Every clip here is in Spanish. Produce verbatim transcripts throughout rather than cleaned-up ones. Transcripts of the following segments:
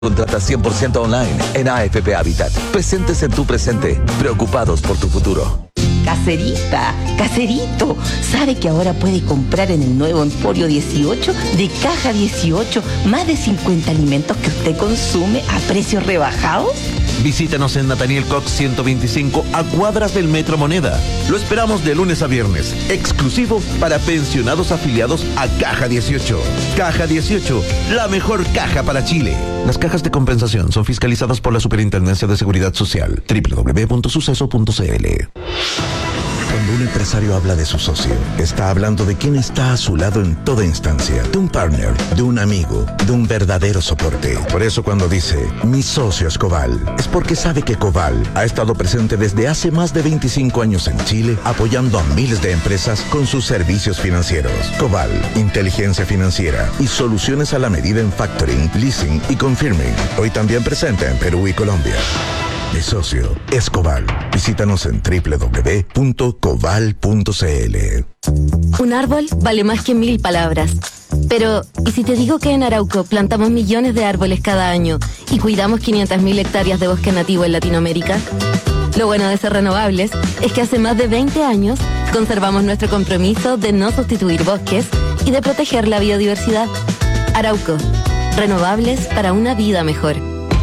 Contrata cien por ciento online en A F P Habitat. Presentes en tu presente, preocupados por tu futuro. Caserita, caserito, ¿sabe que ahora puede comprar en el nuevo Emporio dieciocho de Caja dieciocho más de cincuenta alimentos que usted consume a precios rebajados? Visítanos en Nathaniel Cox ciento veinticinco a cuadras del Metro Moneda. Lo esperamos de lunes a viernes, exclusivo para pensionados afiliados a Caja dieciocho. Caja dieciocho, la mejor caja para Chile. Las cajas de compensación son fiscalizadas por la Superintendencia de Seguridad Social. doble u doble u doble u punto suceso punto c l. Cuando un empresario habla de su socio, está hablando de quien está a su lado en toda instancia, de un partner, de un amigo, de un verdadero soporte. Por eso cuando dice, mi socio es Coval, es porque sabe que Coval ha estado presente desde hace más de veinticinco años en Chile, apoyando a miles de empresas con sus servicios financieros. Coval, inteligencia financiera y soluciones a la medida en factoring, leasing y confirming. Hoy también presente en Perú y Colombia. Mi socio es Coval. Visítanos en doble u doble u doble u punto coval punto c l. Un árbol vale más que mil palabras. Pero, ¿y si te digo que en Arauco plantamos millones de árboles cada año y cuidamos quinientas mil hectáreas de bosque nativo en Latinoamérica? Lo bueno de ser renovables es que hace más de veinte años conservamos nuestro compromiso de no sustituir bosques y de proteger la biodiversidad. Arauco, renovables para una vida mejor.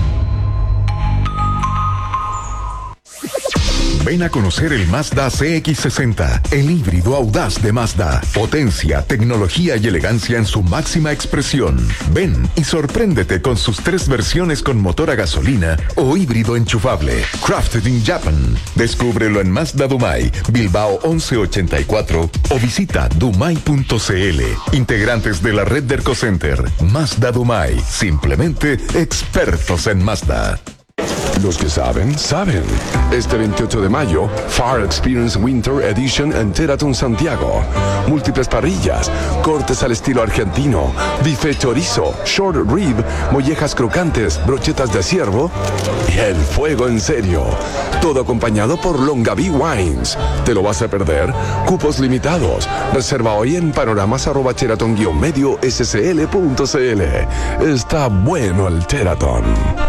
Ven a conocer el Mazda C X sesenta, el híbrido audaz de Mazda. Potencia, tecnología y elegancia en su máxima expresión. Ven y sorpréndete con sus tres versiones con motor a gasolina o híbrido enchufable. Crafted in Japan. Descúbrelo en Mazda Dumai, Bilbao once ochenta y cuatro o visita dumai punto c l. Integrantes de la red de Ercocenter. Mazda Dumai. Simplemente expertos en Mazda. Los que saben, saben. Este veintiocho de mayo, Far Experience Winter Edition en Teraton Santiago. Múltiples parrillas, cortes al estilo argentino, bife chorizo, short rib, mollejas crocantes, brochetas de ciervo y el fuego en serio. Todo acompañado por Longaví Wines. ¿Te lo vas a perder? Cupos limitados. Reserva hoy en panoramas arroba teraton guion medio scl punto cl. Está bueno el Teraton.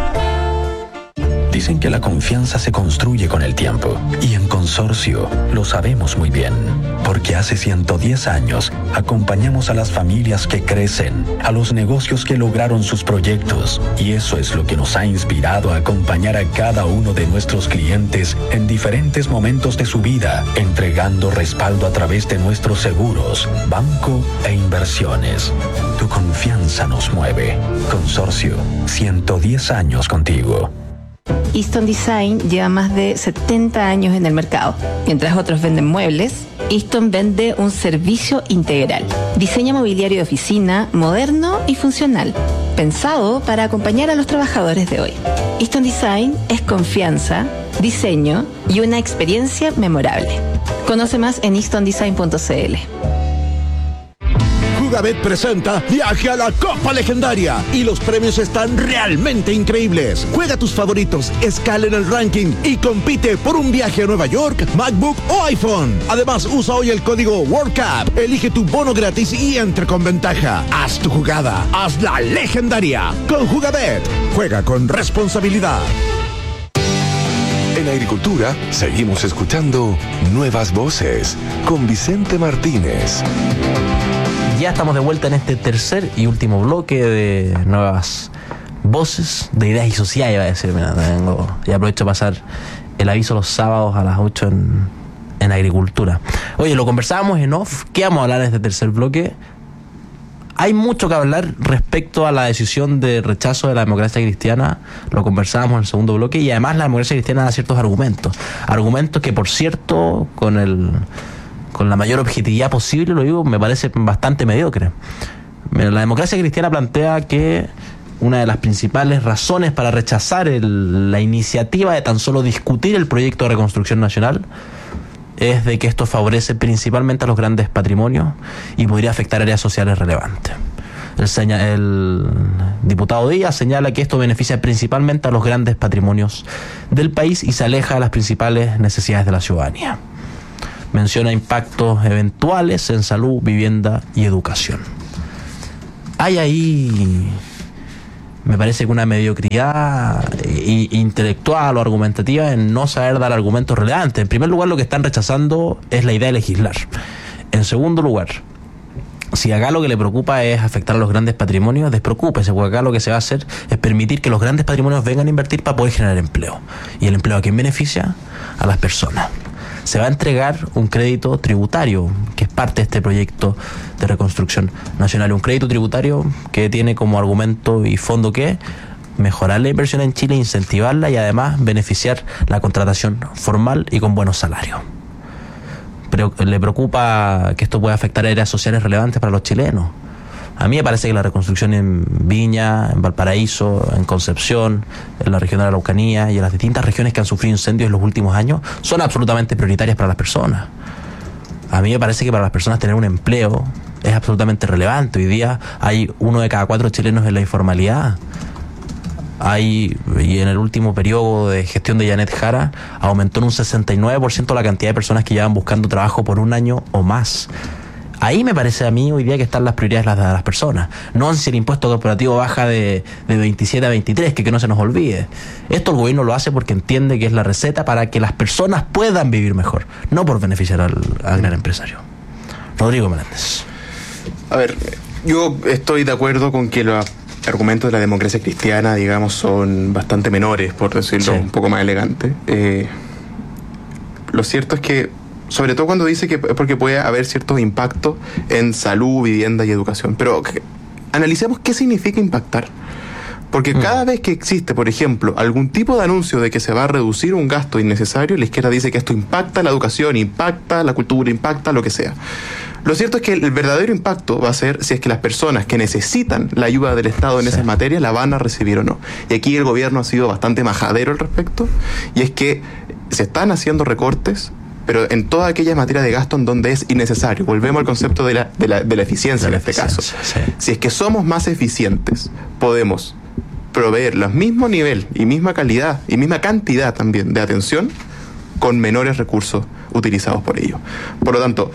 Dicen que la confianza se construye con el tiempo y en Consorcio lo sabemos muy bien, porque hace ciento diez años acompañamos a las familias que crecen, a los negocios que lograron sus proyectos, y eso es lo que nos ha inspirado a acompañar a cada uno de nuestros clientes en diferentes momentos de su vida, entregando respaldo a través de nuestros seguros, banco e inversiones. Tu confianza nos mueve. Consorcio, ciento diez años contigo. Easton Design lleva más de setenta años en el mercado. Mientras otros venden muebles, Easton vende un servicio integral. Diseño mobiliario de oficina, moderno y funcional, pensado para acompañar a los trabajadores de hoy. Easton Design es confianza, diseño y una experiencia memorable. Conoce más en easton design punto c l. Jugabet presenta Viaje a la Copa Legendaria y los premios están realmente increíbles. Juega tus favoritos, escala en el ranking y compite por un viaje a Nueva York, MacBook o iPhone. Además, usa hoy el código World Cup, elige tu bono gratis y entre con ventaja. Haz tu jugada, hazla legendaria. Con Jugabet, juega con responsabilidad. En Agricultura seguimos escuchando Nuevas Voces con Vicente Martínez. Ya estamos de vuelta en este tercer y último bloque de Nuevas Voces, de Ideas y Sociedad, iba a decir. Mira, tengo, y aprovecho para pasar el aviso los sábados a las ocho en, en Agricultura. Oye, lo conversábamos en off. ¿Qué vamos a hablar en este tercer bloque? Hay mucho que hablar respecto a la decisión de rechazo de la democracia cristiana. Lo conversábamos en el segundo bloque. Y además la democracia cristiana da ciertos argumentos. Argumentos que, por cierto, con el... con la mayor objetividad posible, lo digo, me parece bastante mediocre. La democracia cristiana plantea que una de las principales razones para rechazar el, la iniciativa de tan solo discutir el proyecto de reconstrucción nacional es de que esto favorece principalmente a los grandes patrimonios y podría afectar áreas sociales relevantes. El, seña, el diputado Díaz señala que esto beneficia principalmente a los grandes patrimonios del país y se aleja de las principales necesidades de la ciudadanía. Menciona impactos eventuales en salud, vivienda y educación. Hay ahí me parece que una mediocridad intelectual o argumentativa en no saber dar argumentos relevantes. En primer lugar, lo que están rechazando es la idea de legislar. En segundo lugar, si acá lo que le preocupa es afectar a los grandes patrimonios, despreocúpese, porque acá lo que se va a hacer es permitir que los grandes patrimonios vengan a invertir para poder generar empleo. ¿Y el empleo a quién beneficia? A las personas. Se va a entregar un crédito tributario, que es parte de este proyecto de reconstrucción nacional. Un crédito tributario que tiene como argumento y fondo que mejorar la inversión en Chile, incentivarla y además beneficiar la contratación formal y con buenos salarios. Pero le preocupa que esto pueda afectar áreas sociales relevantes para los chilenos. A mí me parece que la reconstrucción en Viña, en Valparaíso, en Concepción, en la región de la Araucanía y en las distintas regiones que han sufrido incendios en los últimos años son absolutamente prioritarias para las personas. A mí me parece que para las personas tener un empleo es absolutamente relevante. Hoy día hay uno de cada cuatro chilenos en la informalidad. Hay, y en el último periodo de gestión de Janet Jara, aumentó en un sesenta y nueve por ciento la cantidad de personas que llevan buscando trabajo por un año o más. Ahí me parece a mí hoy día que están las prioridades de las, las personas. No si el impuesto corporativo baja de, de veintisiete a veintitrés, que, que no se nos olvide. Esto el gobierno lo hace porque entiende que es la receta para que las personas puedan vivir mejor, no por beneficiar al, al gran empresario. Rodrigo Meléndez. A ver, yo estoy de acuerdo con que los argumentos de la democracia cristiana, digamos, son bastante menores, por decirlo sí. un poco más elegante. Eh, lo cierto es que sobre todo cuando dice que es porque puede haber ciertos impactos en salud, vivienda y educación. Pero que, analicemos qué significa impactar. Porque mm. cada vez que existe, por ejemplo, algún tipo de anuncio de que se va a reducir un gasto innecesario, la izquierda dice que esto impacta la educación, impacta la cultura, impacta lo que sea. Lo cierto es que el verdadero impacto va a ser si es que las personas que necesitan la ayuda del Estado en sí. esas materias la van a recibir o no. Y aquí el gobierno ha sido bastante majadero al respecto, y es que se están haciendo recortes, pero en todas aquellas materias de gasto en donde es innecesario. Volvemos al concepto de la, de la, de la eficiencia de la en este eficiencia, caso. Sí. Si es que somos más eficientes, podemos proveer los mismos nivel y misma calidad y misma cantidad también de atención con menores recursos utilizados por ello. Por lo tanto,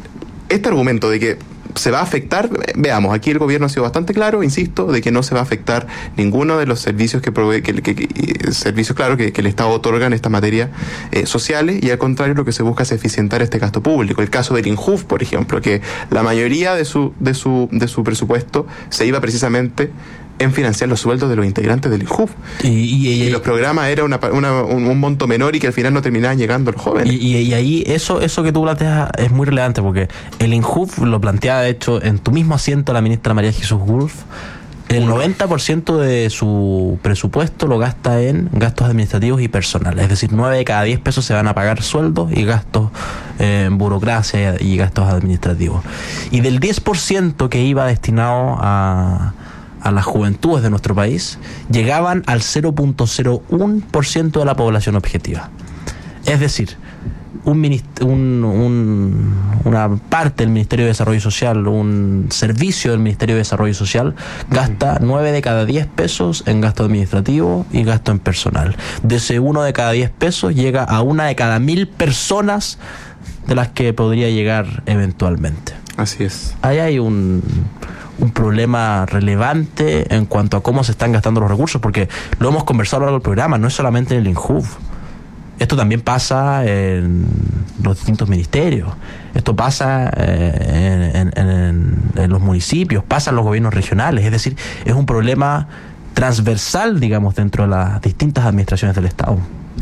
este argumento de que se va a afectar, veamos, aquí el gobierno ha sido bastante claro, insisto, de que no se va a afectar ninguno de los servicios que provee, que, que, que servicios claro que, que el Estado otorga en esta materia eh, sociales, y al contrario lo que se busca es eficientar este gasto público. El caso del INJUV, por ejemplo, que la mayoría de su de su de su presupuesto se iba precisamente en financiar los sueldos de los integrantes del INJUV. Y, y, y, y los programas era una, una, un, un monto menor y que al final no terminaban llegando a los jóvenes. Y, y, y ahí eso eso que tú planteas es muy relevante, porque el INJUV lo planteaba, de hecho, en tu mismo asiento la ministra María Jesús Wolf. El noventa por ciento de su presupuesto lo gasta en gastos administrativos y personales. Es decir, nueve de cada diez pesos se van a pagar sueldos y gastos eh, en burocracia y gastos administrativos. Y del diez por ciento que iba destinado a... a las juventudes de nuestro país, llegaban al cero punto cero uno por ciento de la población objetiva. Es decir, un, minist- un, un, una parte del Ministerio de Desarrollo Social, un servicio del Ministerio de Desarrollo Social, gasta nueve de cada diez pesos en gasto administrativo y gasto en personal. De ese uno de cada diez pesos llega a una de cada mil personas de las que podría llegar eventualmente. Así es. Ahí hay un... un problema relevante en cuanto a cómo se están gastando los recursos, porque lo hemos conversado a lo largo del programa, no es solamente en el INJUV. Esto también pasa en los distintos ministerios, esto pasa eh, en, en, en, en los municipios, pasa en los gobiernos regionales, es decir, es un problema transversal, digamos, dentro de las distintas administraciones del Estado.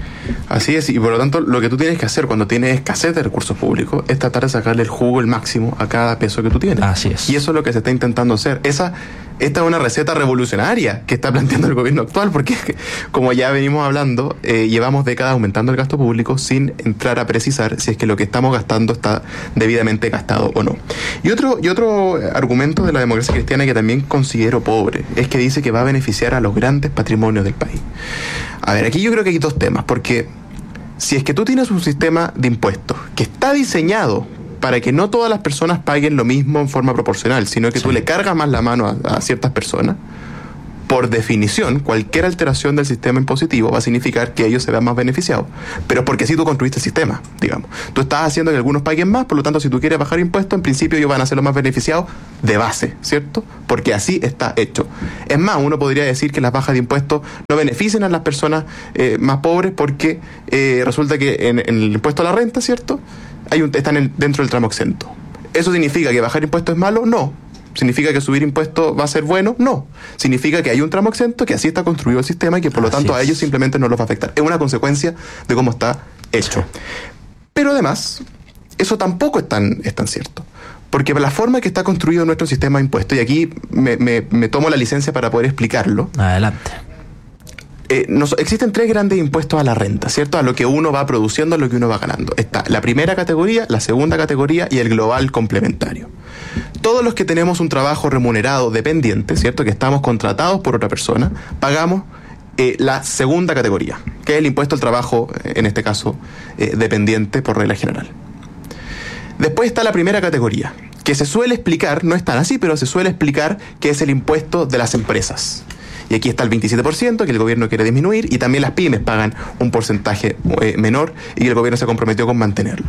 Así es, y por lo tanto lo que tú tienes que hacer cuando tienes escasez de recursos públicos es tratar de sacarle el jugo, el máximo a cada peso que tú tienes. Así es. Y eso es lo que se está intentando hacer. Esa, esta es una receta revolucionaria que está planteando el gobierno actual, porque como ya venimos hablando, eh, llevamos décadas aumentando el gasto público sin entrar a precisar si es que lo que estamos gastando está debidamente gastado o no. Y otro, y otro argumento de la democracia cristiana que también considero pobre es que dice que va a beneficiar a los grandes patrimonios del país. A ver, aquí yo creo que hay dos temas, porque si es que tú tienes un sistema de impuestos que está diseñado para que no todas las personas paguen lo mismo en forma proporcional, sino que sí. tú le cargas más la mano a, a ciertas personas, por definición, cualquier alteración del sistema impositivo va a significar que ellos se vean más beneficiados. Pero porque así tú construiste el sistema, digamos. Tú estás haciendo que algunos paguen más, por lo tanto, si tú quieres bajar impuestos, en principio ellos van a ser los más beneficiados de base, ¿cierto? Porque así está hecho. Es más, uno podría decir que las bajas de impuestos no benefician a las personas eh, más pobres porque eh, resulta que en, en el impuesto a la renta, ¿cierto? Hay un, están en, dentro del tramo exento. ¿Eso significa que bajar impuestos es malo? No. ¿Significa que subir impuestos va a ser bueno? No. Significa que hay un tramo exento, que así está construido el sistema y que por lo tanto a ellos simplemente no los va a afectar. Es una consecuencia de cómo está hecho. Pero además, eso tampoco es tan, es tan cierto. Porque la forma que está construido nuestro sistema de impuestos, y aquí me, me, me tomo la licencia para poder explicarlo. Adelante. Eh, nos, existen tres grandes impuestos a la renta, ¿cierto? A lo que uno va produciendo, a lo que uno va ganando. Está la primera categoría, la segunda categoría y el global complementario. Todos los que tenemos un trabajo remunerado dependiente, ¿cierto? Que estamos contratados por otra persona, pagamos eh, la segunda categoría, que es el impuesto al trabajo, en este caso, eh, dependiente por regla general. Después está la primera categoría, que se suele explicar, no es tan así, pero se suele explicar que es el impuesto de las empresas. Y aquí está el veintisiete por ciento que el gobierno quiere disminuir, y también las pymes pagan un porcentaje eh, menor y que el gobierno se comprometió con mantenerlo.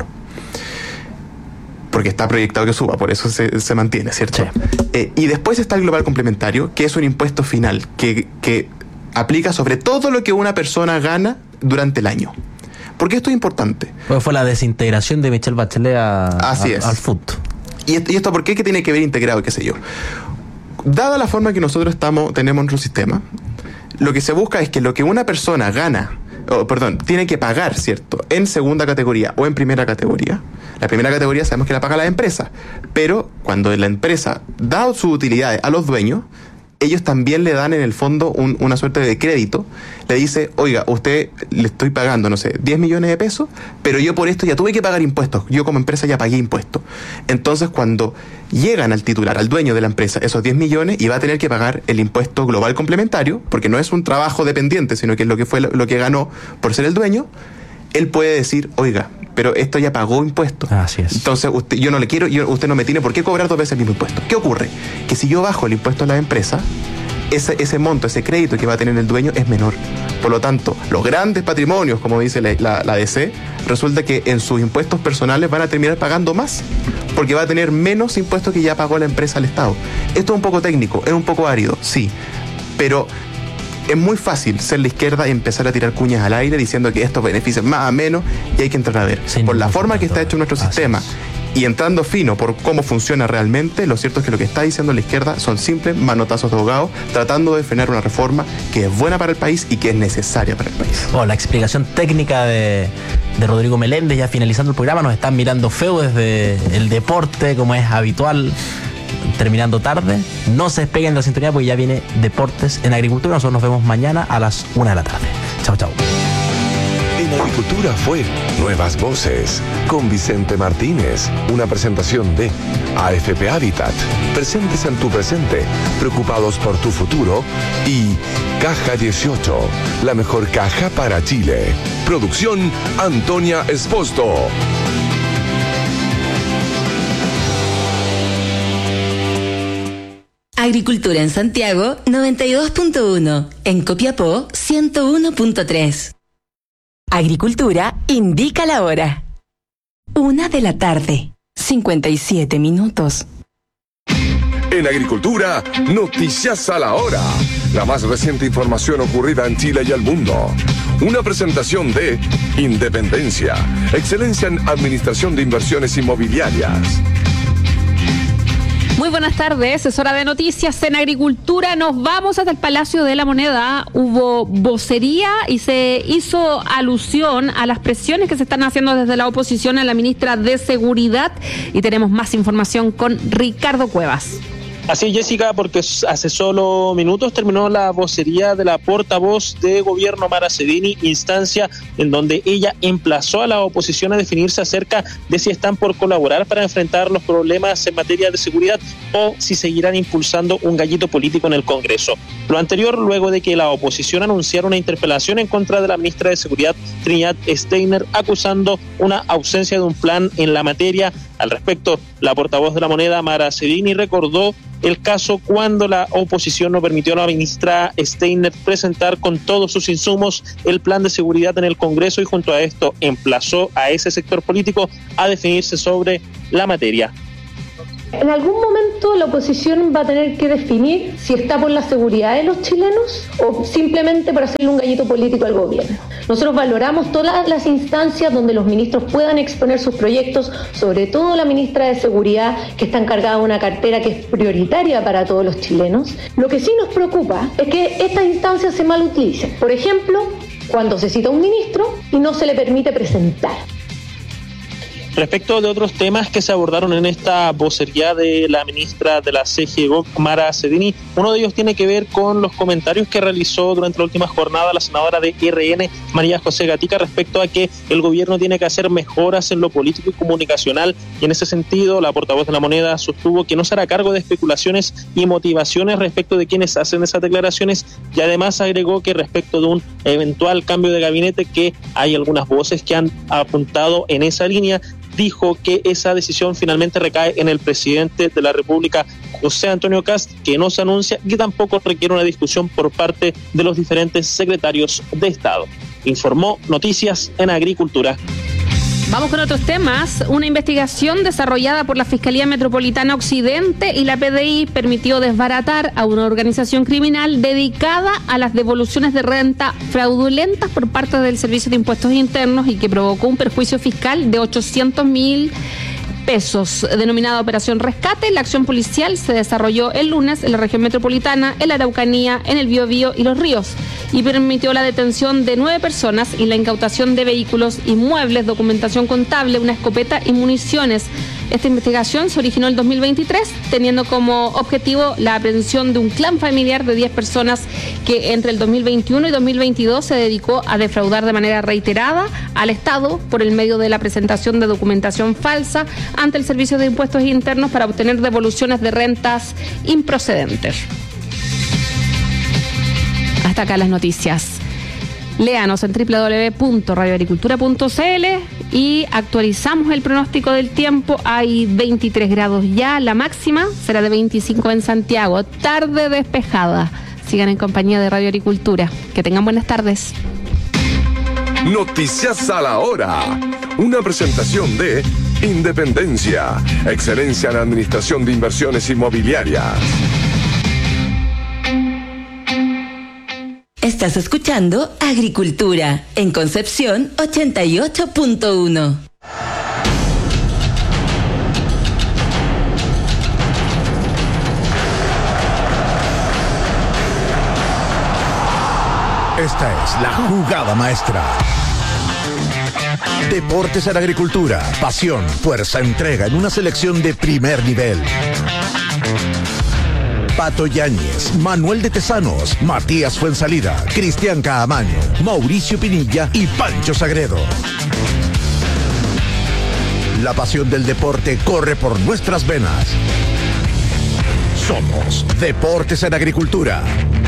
Porque está proyectado que suba, por eso se, se mantiene, ¿cierto? Sí. Eh, y después está el global complementario, que es un impuesto final que, que aplica sobre todo lo que una persona gana durante el año. ¿Por qué esto es importante? Pues fue la desintegración de Michelle Bachelet a, Así a, es. al F U T. ¿Y esto, y esto por qué? ¿Qué tiene que ver integrado? ¿Qué sé yo? Dada la forma que nosotros estamos, tenemos nuestro sistema, lo que se busca es que lo que una persona gana, oh, perdón, tiene que pagar, ¿cierto?, en segunda categoría o en primera categoría. La primera categoría sabemos que la paga la empresa, pero cuando la empresa da sus utilidades a los dueños, ellos también le dan en el fondo un, una suerte de crédito. Le dice, oiga, usted le estoy pagando, no sé, diez millones de pesos, pero yo por esto ya tuve que pagar impuestos. Yo como empresa ya pagué impuestos. Entonces cuando llegan al titular, al dueño de la empresa, esos diez millones, y va a tener que pagar el impuesto global complementario, porque no es un trabajo dependiente, sino que es lo que fue lo que ganó por ser el dueño, él puede decir, oiga, pero esto ya pagó impuestos. Así es. Entonces, usted, yo no le quiero, yo, usted no me tiene por qué cobrar dos veces el mismo impuesto. ¿Qué ocurre? Que si yo bajo el impuesto a la empresa, ese, ese monto, ese crédito que va a tener el dueño es menor. Por lo tanto, los grandes patrimonios, como dice la, la, la D C, resulta que en sus impuestos personales van a terminar pagando más, porque va a tener menos impuestos que ya pagó la empresa al Estado. Esto es un poco técnico, es un poco árido, sí, pero es muy fácil ser la izquierda y empezar a tirar cuñas al aire diciendo que estos beneficios más a menos, y hay que entrar a ver. Sí, por la forma que está hecho nuestro sistema y entrando fino por cómo funciona realmente, lo cierto es que lo que está diciendo la izquierda son simples manotazos de ahogado, tratando de frenar una reforma que es buena para el país y que es necesaria para el país. Bueno, la explicación técnica de, de Rodrigo Meléndez, ya finalizando el programa. Nos están mirando feo desde el deporte, como es habitual, terminando tarde. No se despeguen de la sintonía porque ya viene Deportes en Agricultura. Nosotros nos vemos mañana a las una de la tarde. Chao, chao. En Agricultura fue Nuevas Voces con Vicente Martínez, una presentación de A F P Habitat, presentes en tu presente, preocupados por tu futuro, y Caja dieciocho, la mejor caja para Chile. Producción Antonia Esposto. Agricultura en Santiago noventa y dos punto uno, en Copiapó ciento uno punto tres. Agricultura indica la hora. Una de la tarde, cincuenta y siete minutos. En Agricultura, noticias a la hora. La más reciente información ocurrida en Chile y el mundo. Una presentación de Independencia, excelencia en administración de inversiones inmobiliarias. Muy buenas tardes, es hora de noticias en Agricultura. Nos vamos hasta el Palacio de la Moneda. Hubo vocería y se hizo alusión a las presiones que se están haciendo desde la oposición a la ministra de Seguridad. Y tenemos más información con Ricardo Cuevas. Así es, Jessica, porque hace solo minutos terminó la vocería de la portavoz de gobierno, Mara Cedini, instancia en donde ella emplazó a la oposición a definirse acerca de si están por colaborar para enfrentar los problemas en materia de seguridad o si seguirán impulsando un gallito político en el Congreso. Lo anterior luego de que la oposición anunciara una interpelación en contra de la ministra de Seguridad, Trinidad Steiner, acusando una ausencia de un plan en la materia. Al respecto, La portavoz de La Moneda, Mara Cedini, recordó el caso cuando la oposición no permitió a la ministra Steiner presentar con todos sus insumos el plan de seguridad en el Congreso y junto a esto emplazó a ese sector político a definirse sobre la materia. En algún momento la oposición va a tener que definir si está por la seguridad de los chilenos o simplemente para hacerle un gallito político al gobierno. Nosotros valoramos todas las instancias donde los ministros puedan exponer sus proyectos, sobre todo la ministra de Seguridad, que está encargada de una cartera que es prioritaria para todos los chilenos. Lo que sí nos preocupa es que estas instancias se mal utilicen. Por ejemplo, cuando se cita a un ministro y no se le permite presentar. Respecto de otros temas que se abordaron en esta vocería de la ministra de la C G E G O C, Mara Cedini, uno de ellos tiene que ver con los comentarios que realizó durante la última jornada la senadora de R N, María José Gatica, respecto a que el gobierno tiene que hacer mejoras en lo político y comunicacional, y en ese sentido la portavoz de La Moneda sostuvo que no se hará cargo de especulaciones y motivaciones respecto de quienes hacen esas declaraciones, y además agregó que respecto de un eventual cambio de gabinete, que hay algunas voces que han apuntado en esa línea. Dijo que esa decisión finalmente recae en el presidente de la República, José Antonio Kast, que no se anuncia y tampoco requiere una discusión por parte de los diferentes secretarios de Estado. Informó Noticias en Agricultura. Vamos con otros temas. Una investigación desarrollada por la Fiscalía Metropolitana Occidente y la P D I permitió desbaratar a una organización criminal dedicada a las devoluciones de renta fraudulentas por parte del Servicio de Impuestos Internos y que provocó un perjuicio fiscal de ochocientos mil pesos, denominada Operación Rescate. La acción policial se desarrolló el lunes en la región metropolitana, en la Araucanía, en el Biobío y Los Ríos, y permitió la detención de nueve personas y la incautación de vehículos, inmuebles, documentación contable, una escopeta y municiones. Esta investigación se originó en el dos mil veintitrés, teniendo como objetivo la aprehensión de un clan familiar de diez personas que entre el dos mil veintiuno y dos mil veintidós se dedicó a defraudar de manera reiterada al Estado por el medio de la presentación de documentación falsa ante el Servicio de Impuestos Internos para obtener devoluciones de rentas improcedentes. Hasta acá las noticias. Léanos en doble u doble u doble u punto radio agricultura punto c l y actualizamos el pronóstico del tiempo. Hay veintitrés grados ya, la máxima será de veinticinco en Santiago, tarde despejada. Sigan en compañía de Radio Agricultura. Que tengan buenas tardes. Noticias a la hora. Una presentación de Independencia, excelencia en administración de inversiones inmobiliarias. Estás escuchando Agricultura en Concepción ochenta y ocho punto uno. Esta es la jugada maestra. Deportes en Agricultura, pasión, fuerza, entrega en una selección de primer nivel. Pato Yáñez, Manuel de Tesanos, Matías Fuensalida, Cristian Caamaño, Mauricio Pinilla y Pancho Sagredo. La pasión del deporte corre por nuestras venas. Somos Deportes en Agricultura.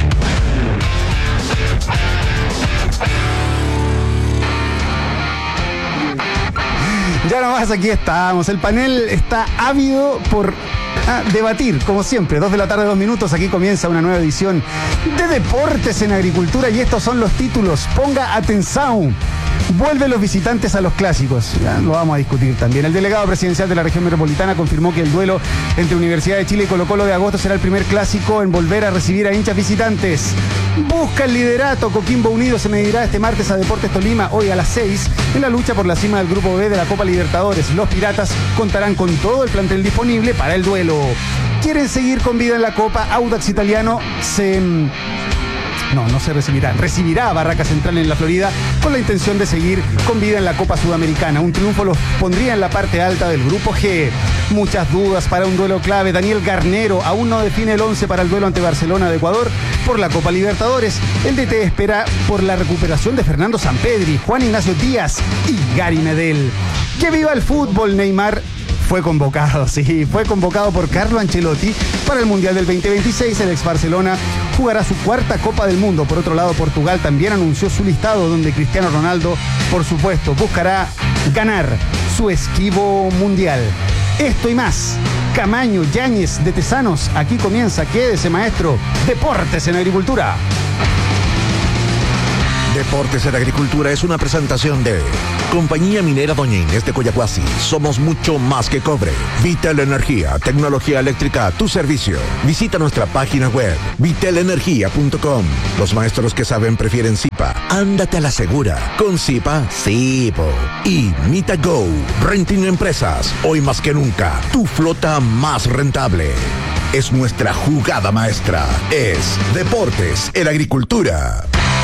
Ya nomás aquí estamos. El panel está ávido por a debatir, como siempre. Dos de la tarde, dos minutos. Aquí comienza una nueva edición de Deportes en Agricultura y estos son los títulos. Ponga atención. Vuelven los visitantes a los clásicos. Ya lo vamos a discutir también. El delegado presidencial de la región metropolitana confirmó que el duelo entre Universidad de Chile y Colo-Colo de agosto será el primer clásico en volver a recibir a hinchas visitantes. Busca el liderato. Coquimbo Unido se medirá este martes a Deportes Tolima, hoy a las seis, en la lucha por la cima del Grupo B de la Copa Libertadores. Los Piratas contarán con todo el plantel disponible para el duelo. ¿Quieren seguir con vida en la Copa? Audax Italiano se... No, no se recibirá. Recibirá a Barraca Central en la Florida con la intención de seguir con vida en la Copa Sudamericana. Un triunfo los pondría en la parte alta del Grupo G. Muchas dudas para un duelo clave. Daniel Garnero aún no define el once para el duelo ante Barcelona de Ecuador por la Copa Libertadores. El D T espera por la recuperación de Fernando Sampedri, Juan Ignacio Díaz y Gary Medel. ¡Que viva el fútbol! Neymar fue convocado, sí, fue convocado por Carlo Ancelotti para el Mundial del veinte veintiséis. El ex Barcelona jugará su cuarta Copa del Mundo. Por otro lado, Portugal también anunció su listado, donde Cristiano Ronaldo, por supuesto, buscará ganar su esquivo mundial. Esto y más. Camaño, Yáñez, de Tesanos. Aquí comienza, quédese maestro. Deportes en Agricultura. Deportes en Agricultura es una presentación de Compañía Minera Doña Inés de Coyahuasi. Somos mucho más que cobre. Vitel Energía, tecnología eléctrica a tu servicio. Visita nuestra página web, vitel energía punto com. Los maestros que saben prefieren Zipa. Ándate a la segura. Con Zipa, sí, po. Y Mita Go, Renting Empresas. Hoy más que nunca, tu flota más rentable. Es nuestra jugada maestra. Es Deportes en Agricultura.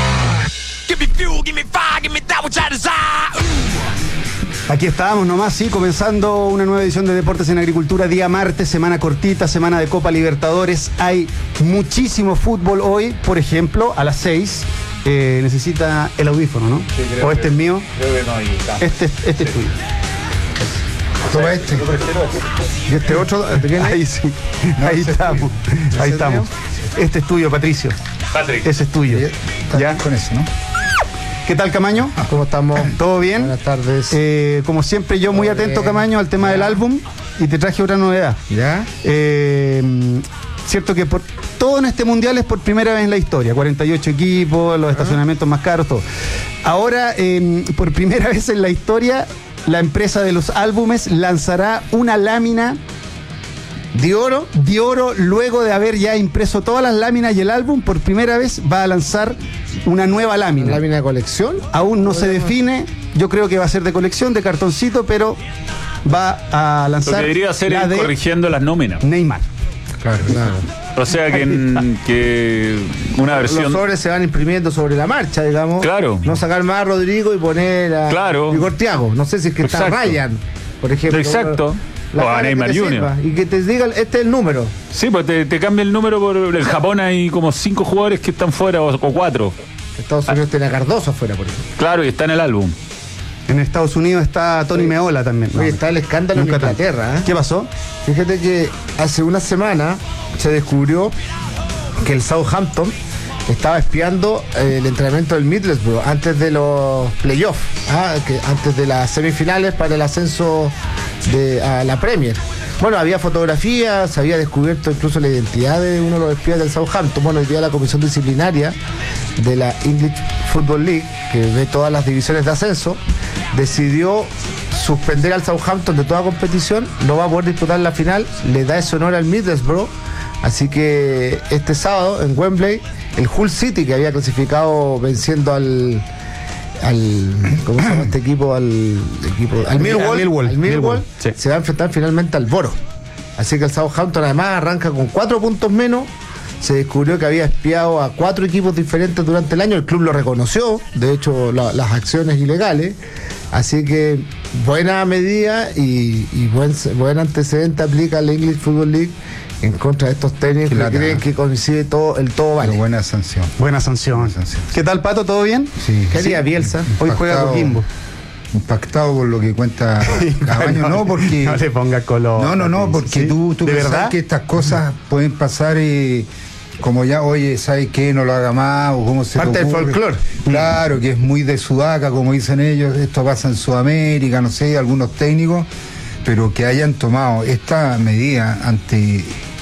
Aquí estábamos nomás, sí, comenzando una nueva edición de Deportes en Agricultura, día martes, semana cortita, semana de Copa Libertadores. Hay muchísimo fútbol hoy, por ejemplo, a las seis. Eh, necesita el audífono, ¿no? Sí, o este que, es mío. Creo que no hay tanto. Este, este sí. es tuyo. Toma este. Y este otro, ahí sí, no, ahí estamos, ahí estamos. Este es tuyo, Patricio. Patrick. Ese es tuyo. ¿Ya? Con eso, ¿no? ¿Qué tal, Camaño? ¿Cómo estamos? ¿Todo bien? Buenas tardes. Eh, como siempre, yo muy atento, bien. Camaño, al tema ya. del álbum, y te traje otra novedad. ¿Ya? Eh, cierto que por todo en este mundial es por primera vez en la historia, cuarenta y ocho equipos, los estacionamientos más caros, todo. Ahora, eh, por primera vez en la historia, la empresa de los álbumes lanzará una lámina de oro, de oro, luego de haber ya impreso todas las láminas y el álbum, por primera vez va a lanzar una nueva lámina. ¿Una lámina de colección? Aún no se define, yo creo que va a ser de colección, de cartoncito, pero va a lanzar. Lo que debería hacer la es de corrigiendo las nóminas. Neymar. Claro, claro. O sea que, que una versión. Los sobres se van imprimiendo sobre la marcha, digamos. Claro. No sacar más a Rodrigo y poner a claro. Igor Thiago. No sé si es que Exacto. está Ryan, por ejemplo. Exacto. La o a Neymar junior Y que te diga, este es el número. Sí, pues te, te cambia el número por el Japón. Hay como cinco jugadores que están fuera, o, o cuatro. Estados Unidos ah. tiene a Cardoso afuera, por ejemplo. Claro, y está en el álbum. En Estados Unidos está Tony sí. Meola también. Oye, está el escándalo en Inglaterra. ¿eh? ¿Qué pasó? Fíjate que hace una semana se descubrió que el Southampton estaba espiando eh, el entrenamiento del Middlesbrough antes de los playoffs, ¿ah? que antes de las semifinales para el ascenso de, a la Premier. Bueno, había fotografías, se había descubierto incluso la identidad de uno de los espías del Southampton. Bueno, hoy día la comisión disciplinaria de la English Football League, que ve todas las divisiones de ascenso, decidió suspender al Southampton de toda competición, no va a poder disputar la final, le da ese honor al Middlesbrough. Así que este sábado en Wembley, el Hull City, que había clasificado venciendo al al ¿cómo se llama este equipo? Al equipo al Millwall, al Millwall, al Millwall sí. se va a enfrentar finalmente al Boro. Así que el Southampton además arranca con cuatro puntos menos. Se descubrió que había espiado a cuatro equipos diferentes durante el año. El club lo reconoció, de hecho la, las acciones ilegales. Así que buena medida y, y buen, buen antecedente aplica la English Football League en contra de estos técnicos que, que creen que coincide todo, el todo vale. Pero buena sanción. Buena sanción. Buena sanción. ¿Qué tal, Pato? ¿Todo bien? Sí. ¿Qué haría sí. Bielsa? Hoy juega Coquimbo. Impactado por lo que cuenta Cabaño, no, no porque no le ponga color. No, no, no, porque ¿sí? tú, tú ¿De pensás verdad? que estas cosas pueden pasar y como ya, oye, ¿sabes qué? No lo haga más o cómo se parte del folclore. Claro, que es muy de sudaca, como dicen ellos, esto pasa en Sudamérica, no sé, algunos técnicos, pero que hayan tomado esta medida ante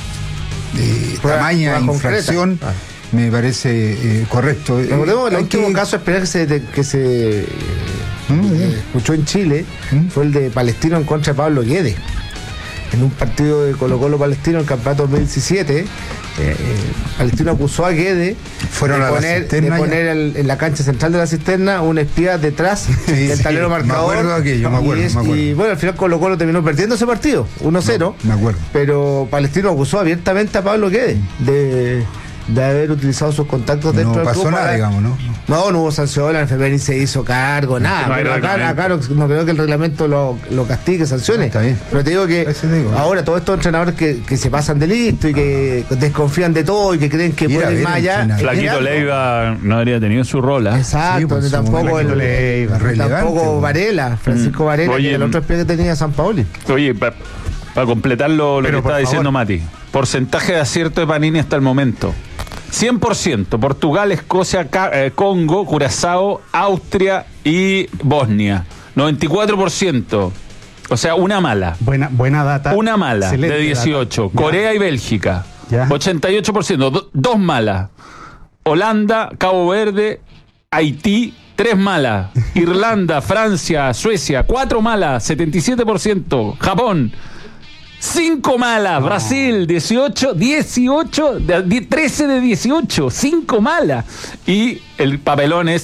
de tamaña infracción ah. me parece eh, correcto. Recordemos que el último que... caso esperar que se, de, que se mm, eh, escuchó en Chile mm. fue el de Palestino en contra de Pablo Guedes en un partido de Colo Colo Palestino en el campeonato dos mil diecisiete. Eh, eh, Palestino acusó a Guedes Fueron de a poner, de poner el, en la cancha central de la cisterna un espía detrás sí, del sí, tablero marcador. Me acuerdo aquello, me acuerdo, y, es, me acuerdo. y bueno, al final Colo Colo terminó perdiendo ese partido, uno cero. No, me acuerdo. Pero Palestino acusó abiertamente a Pablo Guedes de, de haber utilizado sus contactos dentro del club. No pasó nada, digamos, ¿no? No, no hubo sanción, la enfermera ni se hizo cargo, nada. No, pero acá, acá no, no creo que el reglamento lo, lo castigue, sancione. No, está bien. Pero te digo que te digo, ahora ¿eh? todos estos entrenadores que, que se pasan de listo y que desconfían de todo y que creen que pueden ir más allá. Flaquito Leiva no habría tenido su rol. ¿eh? Exacto, sí, pues, tampoco el, Leiva, tampoco Varela, Francisco mm. Varela, Oye, que el otro espía que tenía San Paoli. Oye, para pa completar lo, lo que estaba diciendo Mati, porcentaje de acierto de Panini hasta el momento. cien por ciento, Portugal, Escocia, Congo, Curazao, Austria y Bosnia. noventa y cuatro por ciento, O sea, una mala. Buena, buena data. Una mala Excelente de dieciocho. data. Corea Ya. y Bélgica. Ya. ochenta y ocho por ciento. Do- dos malas. Holanda, Cabo Verde, Haití, tres malas. Irlanda, Francia, Suecia, cuatro malas, setenta y siete por ciento. Japón, cinco malas. No. Brasil, dieciocho, dieciocho, trece de dieciocho, cinco malas. Y el papelón es